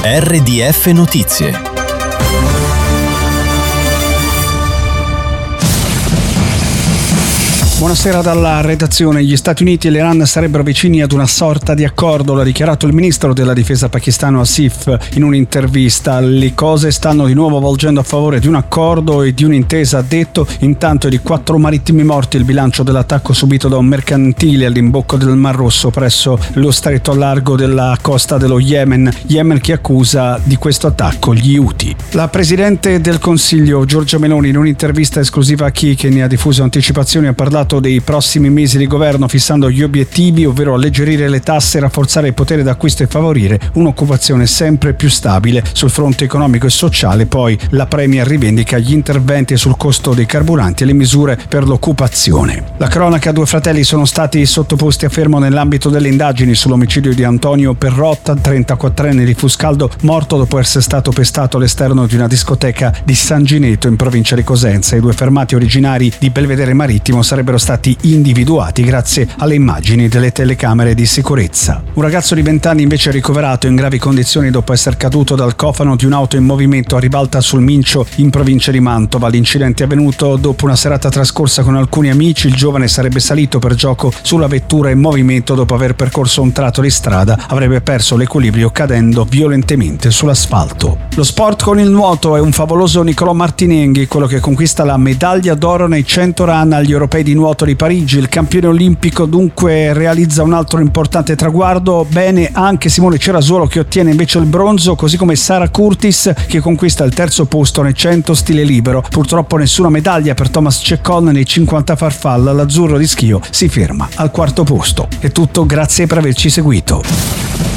RDF Notizie. Buonasera dalla redazione. Gli Stati Uniti e l'Iran sarebbero vicini ad una sorta di accordo, l'ha dichiarato il ministro della difesa pakistano Asif in un'intervista. Le cose stanno di nuovo volgendo a favore di un accordo e di un'intesa, ha detto. Intanto è di 4 marittimi morti il bilancio dell'attacco subito da un mercantile all'imbocco del Mar Rosso presso lo stretto a largo della costa dello Yemen che accusa di questo attacco gli Houthi. La Presidente del Consiglio Giorgia Meloni in un'intervista esclusiva a Chi, che ne ha diffuso anticipazioni, ha parlato dei prossimi mesi di governo fissando gli obiettivi, ovvero alleggerire le tasse, rafforzare il potere d'acquisto e favorire un'occupazione sempre più stabile. Sul fronte economico e sociale poi la Premier rivendica gli interventi sul costo dei carburanti e le misure per l'occupazione. La cronaca: 2 fratelli sono stati sottoposti a fermo nell'ambito delle indagini sull'omicidio di Antonio Perrotta, 34enne di Fuscaldo, morto dopo essere stato pestato all'esterno di una discoteca di San Gineto in provincia di Cosenza. I 2 fermati, originari di Belvedere Marittimo, sarebbero stati individuati grazie alle immagini delle telecamere di sicurezza. Un ragazzo di 20 anni invece è ricoverato in gravi condizioni dopo essere caduto dal cofano di un'auto in movimento a Ribalta sul Mincio in provincia di Mantova. L'incidente è avvenuto dopo una serata trascorsa con alcuni amici. Il giovane sarebbe salito per gioco sulla vettura in movimento. Dopo aver percorso un tratto di strada avrebbe perso l'equilibrio cadendo violentemente sull'asfalto. Lo sport con il nuoto: è un favoloso Nicolò Martinenghi quello che conquista la medaglia d'oro nei 100 run agli europei di nuoto di Parigi. Il campione olimpico dunque realizza un altro importante traguardo. Bene anche Simone Cerasuolo, che ottiene invece il bronzo, così come Sara Curtis, che conquista il 3° posto nei 100 stile libero. Purtroppo nessuna medaglia per Thomas Ceccon nei 50 farfalla. L'azzurro di Schio si ferma al 4° posto. È tutto, grazie per averci seguito.